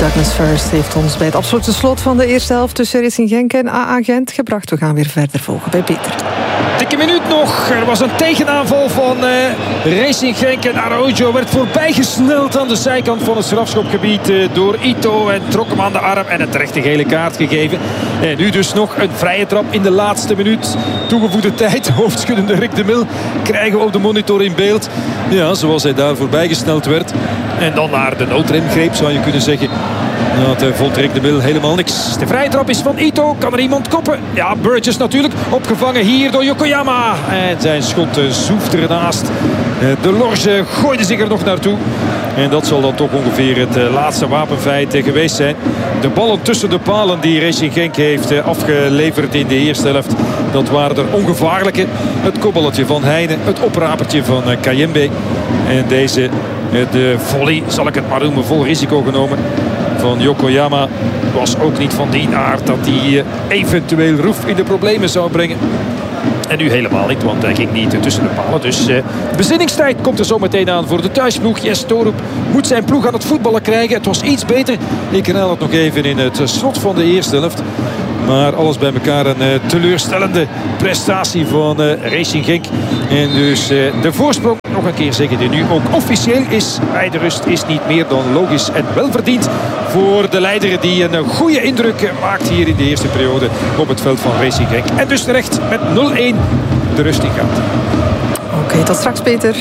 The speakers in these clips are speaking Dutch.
Douglas First heeft ons bij het absolute slot van de eerste helft tussen Racing Genk en AA Gent gebracht. We gaan weer verder volgen bij Peter. Dikke minuut nog. Er was een tegenaanval van Racing Genk. En Araujo werd voorbijgesneld aan de zijkant van het strafschopgebied door Ito. En trok hem aan de arm en een terechte gele kaart gegeven. En nu dus nog een vrije trap in de laatste minuut. Toegevoegde tijd. Hoofdschuddende Rick de Mil krijgen we op de monitor in beeld. Ja, zoals hij daar voorbijgesneld werd. En dan naar de noodrem greep, zou je kunnen zeggen. Dat vond Rick de Mil helemaal niks. De vrije trap is van Ito. Kan er iemand koppen? Ja, Burgess natuurlijk. Opgevangen hier door Yokoyama. En zijn schot zoeft ernaast. De Lorge gooide zich er nog naartoe. En dat zal dan toch ongeveer het laatste wapenfeit geweest zijn. De ballen tussen de palen die Racing Genk heeft afgeleverd in de eerste helft. Dat waren er ongevaarlijke. Het kopballetje van Heine. Het oprapertje van Kayembe. En deze, de volley, zal ik het maar noemen, vol risico genomen van Yokoyama, was ook niet van die aard dat hij eventueel Roef in de problemen zou brengen. En nu helemaal niet, want hij ging niet tussen de palen. Dus bezinningstijd komt er zo meteen aan voor de thuisploeg. Jes Torup moet zijn ploeg aan het voetballen krijgen. Het was iets beter. Ik herhaal het nog even in het slot van de eerste helft. Maar alles bij elkaar een teleurstellende prestatie van Racing Genk. En dus de voorsprong, nog een keer zeggen, die nu ook officieel is bij de rust, is niet meer dan logisch en welverdiend voor de leider die een goede indruk maakt hier in de eerste periode op het veld van Racing Genk. En dus terecht met 0-1 de rust in gaat. Oké, tot straks Peter.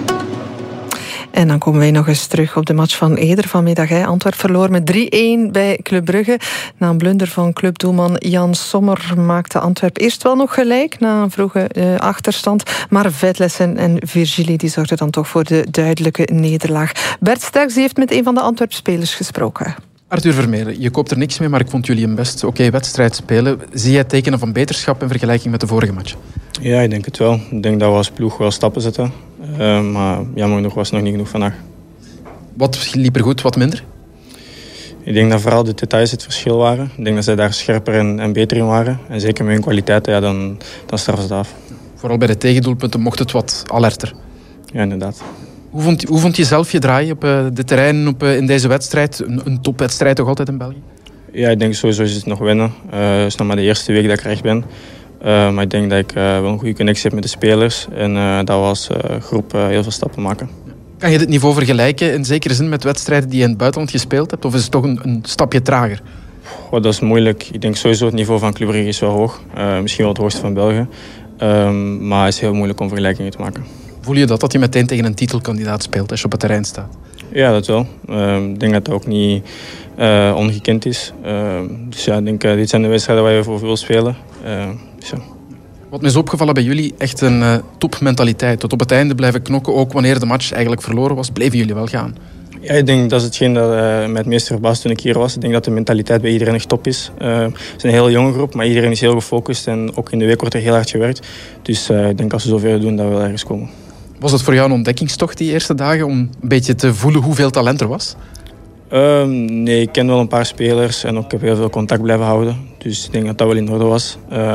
En dan komen wij nog eens terug op de match van eerder vanmiddag. Antwerp verloor met 3-1 bij Club Brugge. Na een blunder van clubdoelman Jan Sommer maakte Antwerp eerst wel nog gelijk na een vroege achterstand. Maar Vetlesen en Virgili die zorgden dan toch voor de duidelijke nederlaag. Bert Sterks heeft met een van de Antwerp-spelers gesproken. Arthur Vermeeren, je koopt er niks mee, maar ik vond jullie een best oké wedstrijd spelen. Zie jij tekenen van beterschap in vergelijking met de vorige match? Ja, ik denk het wel. Ik denk dat we als ploeg wel stappen zetten. Maar jammer genoeg was het nog niet genoeg vandaag. Wat liep er goed, wat minder? Ik denk dat vooral de details het verschil waren. Ik denk dat zij daar scherper en beter in waren. En zeker met hun kwaliteiten, ja, dan straffen ze het af. Vooral bij de tegendoelpunten mocht het wat alerter. Ja, inderdaad. Hoe vond je zelf je draai op de terrein in deze wedstrijd? Een topwedstrijd toch altijd in België? Ja, ik denk sowieso is het nog winnen. Het is nog maar de eerste week dat ik er echt ben. Maar ik denk dat ik wel een goede connectie heb met de spelers. En dat we als groep heel veel stappen maken. Kan je dit niveau vergelijken in zekere zin met wedstrijden die je in het buitenland gespeeld hebt? Of is het toch een stapje trager? Dat is moeilijk. Ik denk sowieso het niveau van Club Brugge is wel hoog. Misschien wel het hoogste van België. Maar het is heel moeilijk om vergelijkingen te maken. Voel je dat je meteen tegen een titelkandidaat speelt als je op het terrein staat? Ja, dat wel. Ik denk dat dat ook niet ongekend is. Dus ja, ik denk dit zijn de wedstrijden waar je voor wil spelen. Dus ja. Wat me is opgevallen bij jullie, echt een topmentaliteit. Tot op het einde blijven knokken, ook wanneer de match eigenlijk verloren was, bleven jullie wel gaan. Ja, ik denk dat is hetgeen dat mij het meest verbaasd toen ik hier was. Ik denk dat de mentaliteit bij iedereen echt top is. Het is een hele jonge groep, maar iedereen is heel gefocust. En ook in de week wordt er heel hard gewerkt. Dus ik denk als we zoveel doen, dat we wel ergens komen. Was het voor jou een ontdekkingstocht die eerste dagen om een beetje te voelen hoeveel talent er was? Nee, ik ken wel een paar spelers en ook ik heb heel veel contact blijven houden. Dus ik denk dat dat wel in orde was.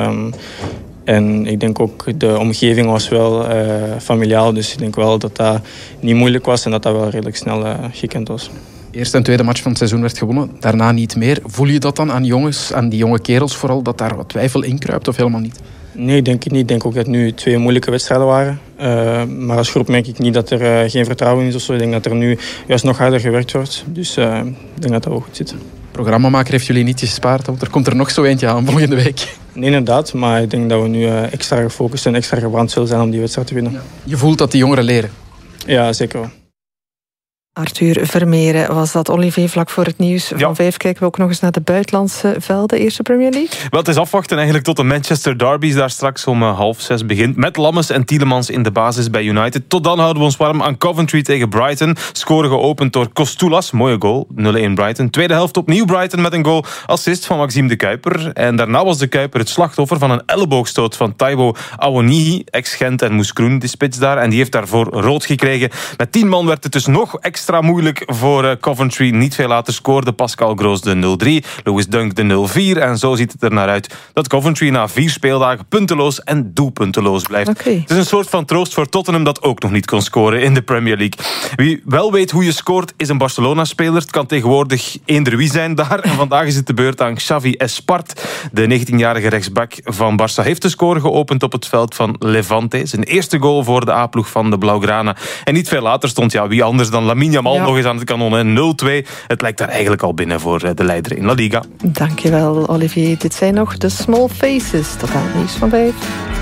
En ik denk ook de omgeving was wel familiaal. Dus ik denk wel dat dat niet moeilijk was en dat dat wel redelijk snel gekend was. Eerste en tweede match van het seizoen werd gewonnen, daarna niet meer. Voel je dat dan aan jongens, aan die jonge kerels vooral, dat daar wat twijfel in kruipt of helemaal niet? Nee, ik denk het niet. Ik denk ook dat het nu 2 moeilijke wedstrijden waren. Maar als groep merk ik niet dat er geen vertrouwen is of zo. Ik denk dat er nu juist nog harder gewerkt wordt. Dus ik denk dat dat wel goed zit. Programmamaker heeft jullie niet gespaard, want er komt er nog zo eentje aan volgende week. Nee, inderdaad. Maar ik denk dat we nu extra gefocust en extra gebrand zullen zijn om die wedstrijd te winnen. Ja. Je voelt dat die jongeren leren? Ja, zeker wel. Arthur Vermeeren was dat. Olivier, vlak voor het nieuws van 5 kijken we ook nog eens naar de buitenlandse velden. Eerste Premier League. Wel, het is afwachten eigenlijk tot de Manchester Derby's daar straks om 5:30 begint. Met Lammes en Tielemans in de basis bij United. Tot dan houden we ons warm aan Coventry tegen Brighton. Score geopend door Kostoulas. Mooie goal. 0-1 Brighton. Tweede helft opnieuw Brighton met een goal. Assist van Maxime de Kuiper. En daarna was de Kuiper het slachtoffer van een elleboogstoot van Taiwo Awoniyi. Ex-Gent en Moeskroen, die spits daar. En die heeft daarvoor rood gekregen. Met 10 man werd het dus nog extra extra moeilijk voor Coventry. Niet veel later scoorde Pascal Gross de 0-3, Lewis Dunk de 0-4. En zo ziet het er naar uit dat Coventry na 4 speeldagen punteloos en doelpunteloos blijft. Okay. Het is een soort van troost voor Tottenham dat ook nog niet kon scoren in de Premier League. Wie wel weet hoe je scoort is een Barcelona-speler. Het kan tegenwoordig eender wie zijn daar. En vandaag is het de beurt aan Xavi Espart. De 19-jarige rechtsback van Barça heeft de score geopend op het veld van Levante. Zijn eerste goal voor de A-ploeg van de Blaugrana. En niet veel later stond wie anders dan Lamine Yamal nog eens aan het kanon. 0-2. Het lijkt daar eigenlijk al binnen voor de leider in La Liga. Dankjewel, Olivier. Dit zijn nog de Small Faces. Tot aan het nieuws van 5.